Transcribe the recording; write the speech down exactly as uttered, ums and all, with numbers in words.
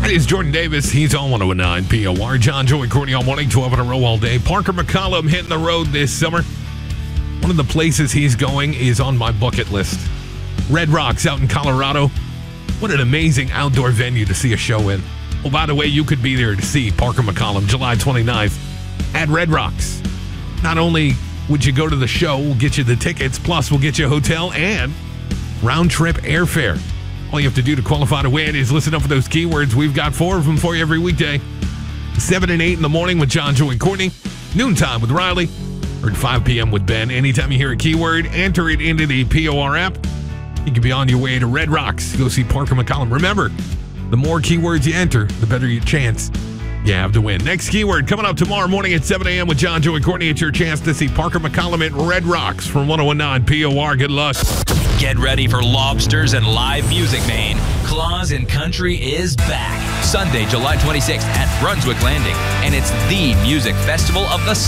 That is Jordan Davis. He's on one oh nine P O R. John, Joey, Courtney on morning, twelve in a row all day. Parker McCollum hitting the road this summer. One of the places he's going is on my bucket list. Red Rocks out in Colorado. What an amazing outdoor venue to see a show in. Oh, by the way, you could be there to see Parker McCollum July twenty-ninth at Red Rocks. Not only would you go to the show, we'll get you the tickets, plus we'll get you a hotel and round-trip airfare. All you have to do to qualify to win is listen up for those keywords. We've got four of them for you every weekday. seven and eight in the morning with John, Joey, Courtney. Noontime with Riley. Or at five p.m. with Ben. Anytime you hear a keyword, enter it into the P O R app. You can be on your way to Red Rocks to go see Parker McCollum. Remember, the more keywords you enter, the better your chance you have to win. Next keyword coming up tomorrow morning at seven a.m. with John, Joey, Courtney. It's your chance to see Parker McCollum at Red Rocks from one oh nine P O R. Good luck. Get ready for lobsters and live music, Maine. Claus and Country is back. Sunday, July twenty-sixth at Brunswick Landing. And it's the music festival of the